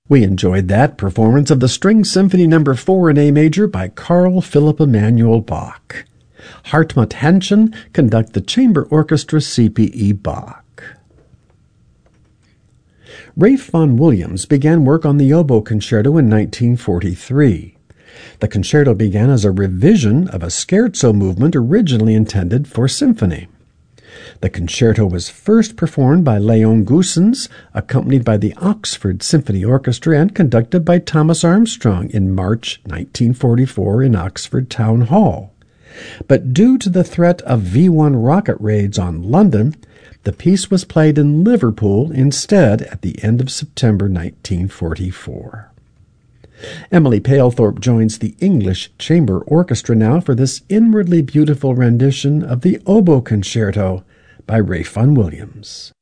We enjoyed that performance of the String Symphony No. 4 in A major by Carl Philipp Emanuel Bach. Hartmut Henschen conduct the Chamber Orchestra C.P.E. Bach. Ralph Vaughan Williams began work on the Oboe Concerto in 1943. The concerto began as a revision of a scherzo movement originally intended for symphony. The concerto was first performed by Leon Goossens, accompanied by the Oxford Symphony Orchestra and conducted by Thomas Armstrong in March 1944 in Oxford Town Hall. But due to the threat of V-1 rocket raids on London, the piece was played in Liverpool instead at the end of September 1944. Emily Palethorpe joins the English Chamber Orchestra now for this inwardly beautiful rendition of the Oboe Concerto by Ralph Vaughan Williams.